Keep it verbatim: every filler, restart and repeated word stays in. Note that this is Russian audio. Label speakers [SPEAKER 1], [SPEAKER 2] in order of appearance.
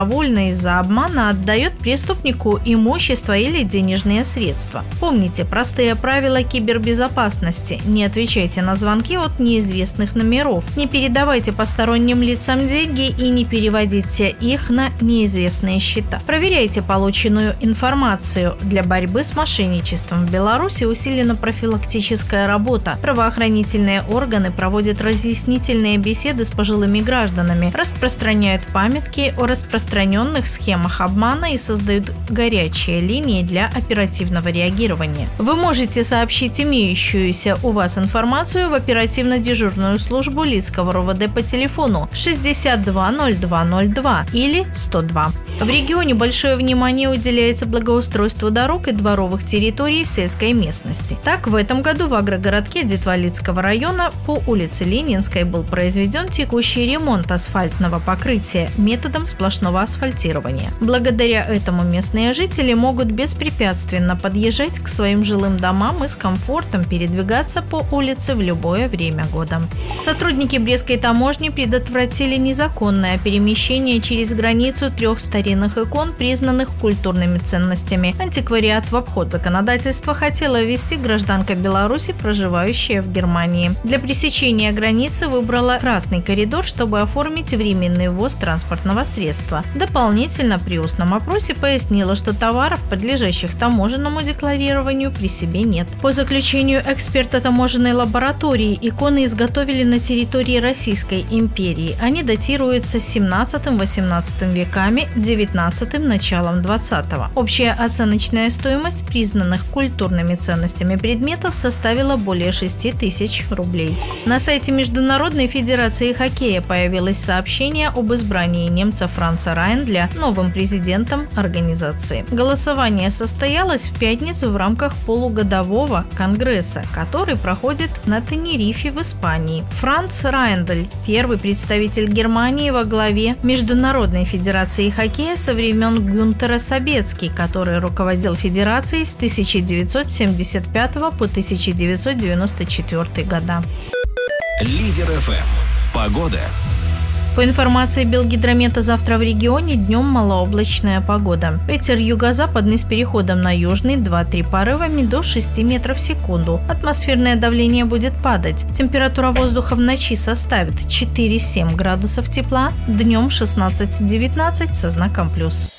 [SPEAKER 1] добровольно из-за обмана отдает преступнику имущество или денежные средства. Помните простые правила кибербезопасности. Не отвечайте на звонки от неизвестных номеров, не передавайте посторонним лицам деньги и не переводите их на неизвестные счета. Проверяйте полученную информацию. Для борьбы с мошенничеством в Беларуси усилена профилактическая работа. Правоохранительные органы проводят разъяснительные беседы с пожилыми гражданами, распространяют памятки о распространенных схемах обмана и создают горячие линии для оперативного реагирования. Вы можете сообщить имеющуюся у вас информацию в оперативно-дежурную службу Лидского РОВД по телефону шестьдесят два ноль два ноль два или сто два. В регионе большое внимание уделяется благоустройству дорог и дворовых территорий в сельской местности. Так, в этом году в агрогородке Детвалицкого района по улице Ленинской был произведен текущий ремонт асфальтного покрытия методом сплошного асфальтирования. Благодаря этому местные жители могут беспрепятственно подъезжать к своим жилым домам и с комфортом передвигаться по улице в любое время года. Сотрудники Брестской таможни предотвратили незаконное перемещение через границу трех старинных икон, признанных культурными ценностями. Антиквариат в обход законодательства хотела ввести гражданка Беларуси, проживающая в Германии. Для пресечения границы выбрала красный коридор, чтобы оформить временный ввоз транспортного средства. Дополнительно при устном опросе пояснила, что товаров, подлежащих таможенному декларированию, при себе нет. По заключению эксперта таможенной лаборатории, иконы изготовили на территории Российской империи. Они датируются семнадцатым-восемнадцатым веками, девятнадцатым – началом двадцатого. Общая оценочная стоимость признанных культурными ценностями предметов составила более шести тысяч рублей. На сайте Международной федерации хоккея появилось сообщение об избрании немца Франца Райндля новым президентом организации. Голосование состоялось в пятницу в рамках полугодового конгресса, который проходит на Тенерифе в Испании. Франц Райндль – первый представитель Германии во главе Международной федерации хоккея со времен Гюнтера Собецки, который руководил федерацией с тысяча девятьсот семьдесят пятого по тысяча девятьсот девяносто четвёртый года.
[SPEAKER 2] Лидер эф эм. Погода.
[SPEAKER 1] По информации Белгидромета, завтра в регионе днем малооблачная погода. Ветер юго-западный с переходом на южный, два-три порывами до шести метров в секунду. Атмосферное давление будет падать. Температура воздуха в ночи составит четыре-семь градусов тепла, днем шестнадцать-девятнадцать со знаком плюс.